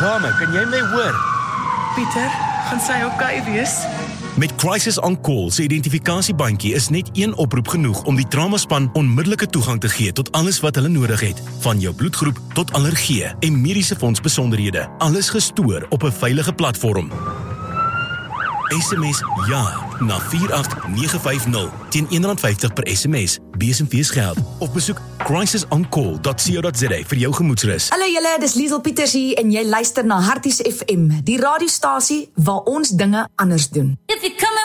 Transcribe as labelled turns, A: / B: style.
A: Dame, kan jy my hoor?
B: Pieter, gaan sy okay wees?
C: Met Crisis on Call se identifikasiebandjie is net een oproep genoeg om die traumaspan onmiddellike toegang te gee tot alles wat hulle nodig het, van jou bloedgroep tot allergieë en mediese fondsbesonderhede. Alles gestoor op 'n veilige platform. SMS ja na 48950 teen R1.50 per SMS. BSMV's geld. Of besoek crisisoncall.co.za vir jou gemoedsrus.
D: Hallo julle, dis Liesel Pieters hier en jy luister na Harties FM, die radiostasie waar ons dinge anders doen.
E: If you come